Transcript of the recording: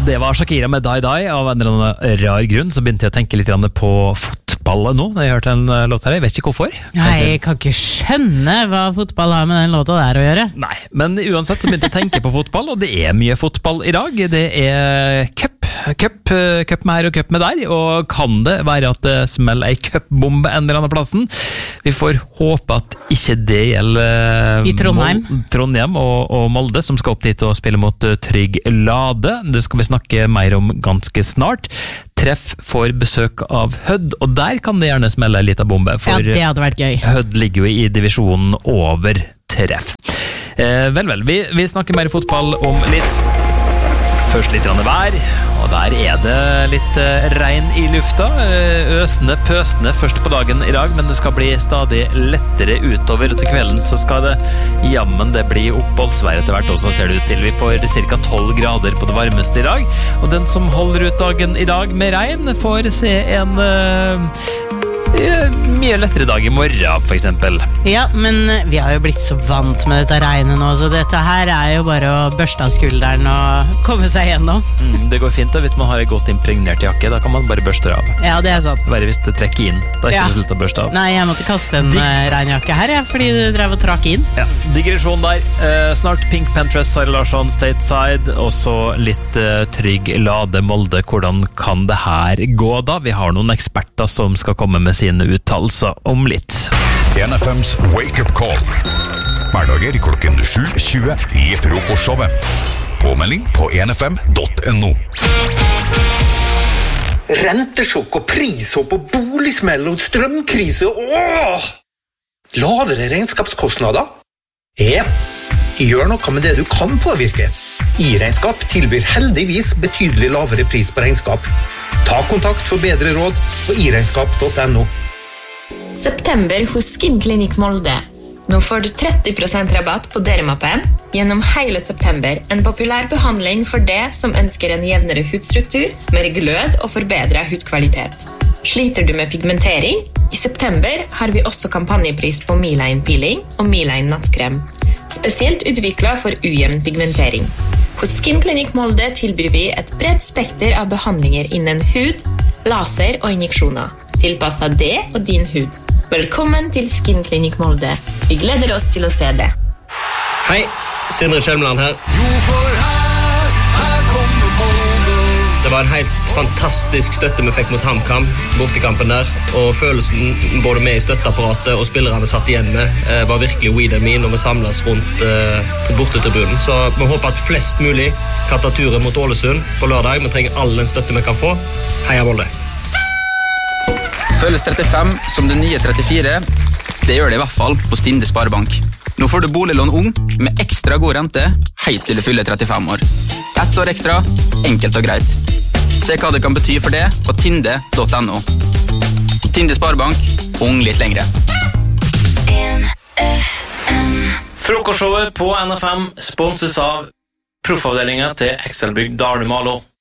Det var Shakira med Die Die. Av en eller annen rar grunn så begynte jeg å tenke litt på fotball nå. Jeg har hørt en låt her, jeg vet ikke hvorfor. Jeg kan ikke skjønne hva fotball har med den låta der å gjøre. Nei, men uansett så begynte jeg å tenke på fotball, og det er mye fotball i dag. Det er cup med her og cup med der, og kan det være at det smeller ei cupbombe en eller annen plassen? Vi får håpe at ikke det gjelder I Trondheim og Molde, som skal opp dit og spille mot Trygg Lade. Det skal vi snakke mer om ganske snart. Treff får besøk av Hødd, og der kan det gjerne smelle en liten bombe, for det hadde vært gøy. Hødd ligger jo i divisjonen over Treff. Vel, vi snakker mer fotball om litt. Først litt vær, og der er det litt regn i lufta. Øsende, pøsende først på dagen i dag, men det skal bli stadig lettere utover. Til kvelden så skal det jammen det bli oppholdsvær etter hvert også, ser det ut til. Vi får ca. 12 grader på det varmeste i dag, og den som holder ut dagen i dag med regn får se en mye lettere dag i morgen, for eksempel. Ja, men vi har jo blitt så vant med dette regnet nå, så dette her er jo bare å børste av skulderen og komme seg gjennom. Det går fint da, hvis man har en godt impregnert jakke, da kan man bare børste det av. Ja, det er sant. Bare hvis det trekker inn, da er ikke det så lett å børste av. Nei, jeg måtte kaste en regnjakke her, fordi det drev og trakk inn. Ja, digresjon der. Snart Pink Panthers, Sara Larsson, Stateside, og så litt Trygg Lade, Molde. Hvordan kan det her gå da? Vi har noen eksperter som skal komme med sine uttalelser om litt. NFMs Wake Up Call. Hverdager klokken 7:20 i frokostshowet. Påmelding på nfm.no. Rentesjokk og prishopp og boligsmell og strømkrise. Lavere regnskapskostnader? Gjør noe med det du kan påvirke. I-regnskap tilbyr heldigvis betydelig lavere pris på regnskap. Ta kontakt for bedre råd på iregnskap.no. September hos Skinklinikk Molde. Nå får du 30% rabatt på Dermapen gjennom hele september. En populær behandling for det som ønsker en jevnere hudstruktur, mer glød og forbedret hudkvalitet. Sliter du med pigmentering? I september har vi også kampanjepris på Miline Peeling og Miline Nattkrem. Spesielt utviklet for ujevn pigmentering. Hos Skinklinikk Molde tilbyr vi et bredt spekter av behandlinger innen hud, laser og injeksjoner, tilpasset det og din hud. Velkommen til Skinklinikk Molde. Vi gleder oss til å se det. Hei, Sindre Kjelmeland her. Det var en helt fantastisk støtte vi fikk mot HamKam, bortekampen der, og følelsen både med i støtteapparatet og spillerne satt igjen med var virkelig we and me når vi samles rundt bortetribunen. Så vi håper at flest mulig kan ta turen mot Ålesund på lørdag. Vi trenger all den støtte vi kan få. Heia Molde! Føles 35 som det nye 34. Det gjør det i hvert fall på Stinde Sparebank. Nå får du boliglån ung med ekstra god rente helt til du fyller 35 år. 1 år ekstra, enkelt og greit. Se hva det kan bety for det på tinde.no. Tinde Sparebank, ung litt lengre. Frokostshowet på NFM sponses av proffavdelingen til Excelbygg Darne Malo.